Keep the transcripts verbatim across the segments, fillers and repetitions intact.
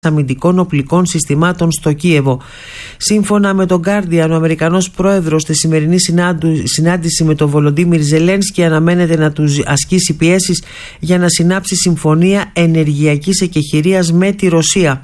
αμυντικών οπλικών συστημάτων στο Κίεβο. Σύμφωνα με τον Guardian, ο Αμερικανός πρόεδρος στη σημερινή συνάντηση με τον Βολοντίμιρ Ζελένσκι αναμένεται να του ασκήσει πιέσεις για να συνάψει συμφωνία ενεργειακής εκεχηρίας με τη Ρωσία.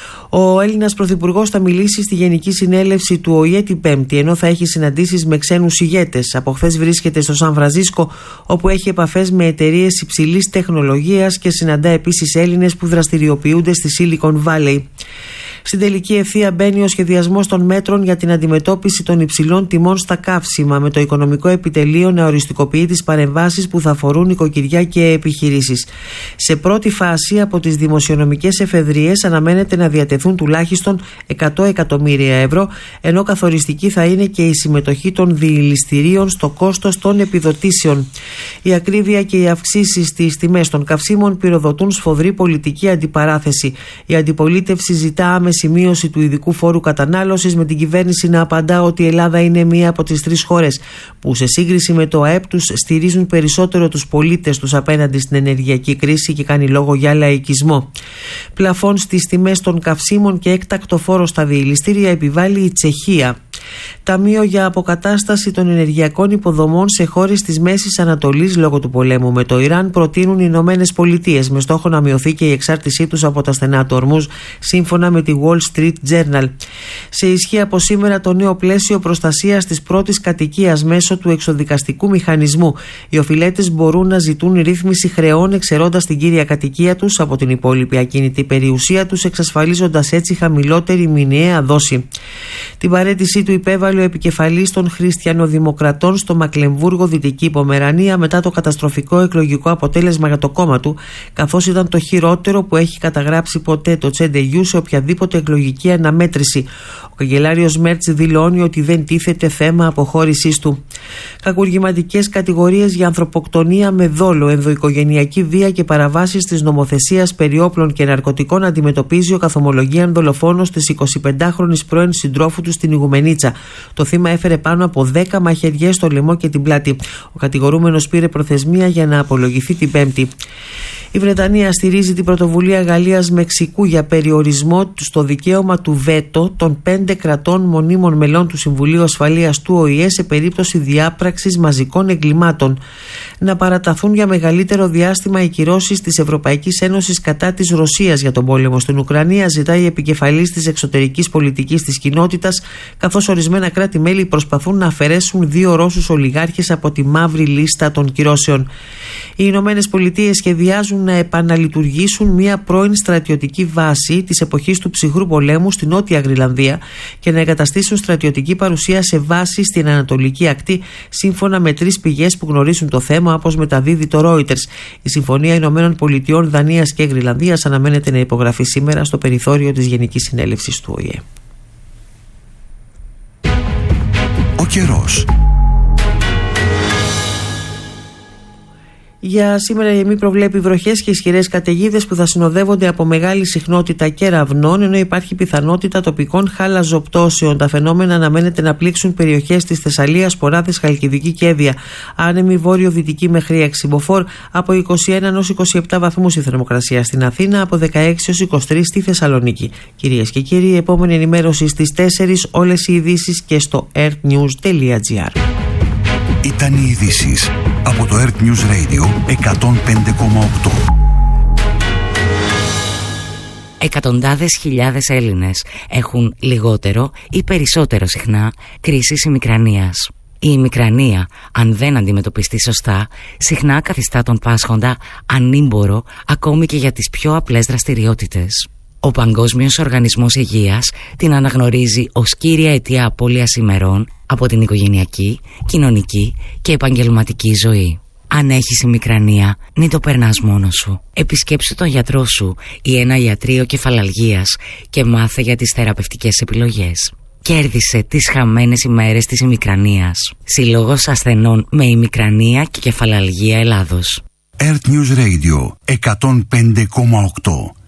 Ο Έλληνας Πρωθυπουργός θα μιλήσει στη Γενική Συνέλευση του Ο Η Ε την Πέμπτη, ενώ θα έχει συναντήσεις με ξένους ηγέτες. Από χθες βρίσκεται στο Σαν Φρανσίσκο, όπου έχει επαφές με εταιρείες υψηλής τεχνολογίας και συναντά επίσης Έλληνες που δραστηριοποιούνται στη Silicon Valley. Στην τελική ευθεία μπαίνει ο σχεδιασμός των μέτρων για την αντιμετώπιση των υψηλών τιμών στα καύσιμα, με το Οικονομικό Επιτελείο να οριστικοποιεί τις παρεμβάσεις που θα αφορούν νοικοκυριά και επιχειρήσεις. Σε πρώτη φάση, από τις δημοσιονομικές εφεδρίες αναμένεται να διατεθούν τουλάχιστον εκατό εκατομμύρια ευρώ, ενώ καθοριστική θα είναι και η συμμετοχή των διηληστηρίων στο κόστος των επιδοτήσεων. Η ακρίβεια και οι αυξήσεις στις τιμές των καυσίμων πυροδοτούν σφοδρή πολιτική αντιπαράθεση. Η αντιπολίτευση ζητά άμεση σημείωση του ειδικού φόρου κατανάλωσης, με την κυβέρνηση να απαντά ότι η Ελλάδα είναι μία από τις τρεις χώρες που σε σύγκριση με το ΑΕΠ τους στηρίζουν περισσότερο τους πολίτες τους απέναντι στην ενεργειακή κρίση και κάνει λόγο για λαϊκισμό. Πλαφόν στις τιμές των καυσίμων και έκτακτο φόρο στα διηληστήρια επιβάλλει η Τσεχία. Ταμείο για αποκατάσταση των ενεργειακών υποδομών σε χώρες της Μέσης Ανατολής λόγω του πολέμου με το Ιράν προτείνουν οι Ηνωμένες Πολιτείες, με στόχο να μειωθεί και η εξάρτησή τους από τα στενά του Ορμούζ, σύμφωνα με τη Wall Street Journal. Σε ισχύ από σήμερα το νέο πλαίσιο προστασίας της πρώτης κατοικίας μέσω του εξοδικαστικού μηχανισμού. Οι οφειλέτες μπορούν να ζητούν ρύθμιση χρεών εξαιρώντας την κύρια κατοικία τους από την υπόλοιπη ακίνητη περιουσία τους, εξασφαλίζοντας έτσι χαμηλότερη μηνιαία δόση. Την παραίτησή του υπέβαλε ο επικεφαλής των Χριστιανοδημοκρατών στο Μακλεμβούργο, Δυτική Πομερανία, μετά το καταστροφικό εκλογικό αποτέλεσμα για το κόμμα του, καθώς ήταν το χειρότερο που έχει καταγράψει ποτέ το Τσεντεγιού σε οποιαδήποτε εκλογική αναμέτρηση. Ο καγκελάριος Μέρτς δηλώνει ότι δεν τίθεται θέμα αποχώρησής του. Κακουργηματικές κατηγορίες για ανθρωποκτονία με δόλο, ενδοοικογενειακή βία και παραβάσεις της νομοθεσίας περί όπλων και ναρκωτικών αντιμετωπίζει ο καθομολογίαν δολοφόνος της εικοσιπεντάχρονης πρώην συντρόφου του στην Ιγουμενίτσα. Το θύμα έφερε πάνω από δέκα μαχαιριές στο λαιμό και την πλάτη. Ο κατηγορούμενος πήρε προθεσμία για να απολογηθεί την Πέμπτη. Η Βρετανία στηρίζει την πρωτοβουλία Γαλλίας-Μεξικού για περιορισμό στο δικαίωμα του βέτο των πέντε κρατών μονίμων μελών του Συμβουλίου Ασφαλείας του Ο Η Ε σε περίπτωση διάπραξης μαζικών εγκλημάτων. Να παραταθούν για μεγαλύτερο διάστημα οι κυρώσεις της Ευρωπαϊκής Ένωσης κατά της Ρωσίας για τον πόλεμο στην Ουκρανία, ζητάει η επικεφαλής της εξωτερικής πολιτικής της κοινότητας, καθώς ορισμένα κράτη-μέλη προσπαθούν να αφαιρέσουν δύο Ρώσους ολιγάρχες από τη μαύρη λίστα των κυρώσεων. Οι Ηνωμένες Πολιτείες σχεδιάζουν να επαναλειτουργήσουν μια πρώην στρατιωτική βάση της εποχής του ψυχρού πολέμου στην Νότια Γροιλανδία και να εγκαταστήσουν στρατιωτική παρουσία σε βάση στην Ανατολική Ακτή, σύμφωνα με τρεις πηγές που γνωρίζουν το θέμα, όπως μεταδίδει το Reuters. Η Συμφωνία Ηνωμένων Πολιτειών, Δανίας και Γροιλανδίας αναμένεται να υπογραφεί σήμερα στο περιθώριο της Γενικής Συνέλευσης του Ο Η Ε. Ο καιρός. Για σήμερα η ΕΜΗ προβλέπει βροχές και ισχυρές καταιγίδες που θα συνοδεύονται από μεγάλη συχνότητα κεραυνών, ενώ υπάρχει πιθανότητα τοπικών χαλαζοπτώσεων. Τα φαινόμενα αναμένεται να πλήξουν περιοχές της Θεσσαλίας, Ποράδες, Χαλκιδική και Εύβοια. Άνεμη βόρειο-δυτική μέχρι έξι. Μποφόρ από είκοσι ένα έως είκοσι επτά βαθμούς η θερμοκρασία στην Αθήνα, από δεκαέξι έως είκοσι τρεις στη Θεσσαλονίκη. Κυρίες και κύριοι, η επόμενη ενημέρωση στις τέσσερις, όλες οι ειδήσεις και στο earthnews τελεία gr. Ήταν οι ειδήσεις από το Earth News Radio εκατόν πέντε κόμμα οκτώ. Εκατοντάδες χιλιάδες Έλληνες έχουν λιγότερο ή περισσότερο συχνά κρίσεις ημικρανίας. Η ημικρανία, αν δεν αντιμετωπιστεί σωστά, συχνά καθιστά τον πάσχοντα ανήμπορο ακόμη και για τις πιο απλές δραστηριότητες. Ο Παγκόσμιος Οργανισμός Υγείας την αναγνωρίζει ως κύρια αιτία απώλειας ημερών από την οικογενειακή, κοινωνική και επαγγελματική ζωή. Αν έχεις ημικρανία, μην το περνάς μόνος σου. Επισκέψου τον γιατρό σου ή ένα ιατρείο κεφαλαλγίας και μάθε για τις θεραπευτικές επιλογές. Κέρδισε τις χαμένες ημέρες της ημικρανίας. Συλλόγος ασθενών με ημικρανία και κεφαλαλγία Ελλάδος. Earth News Radio εκατόν πέντε κόμμα οκτώ.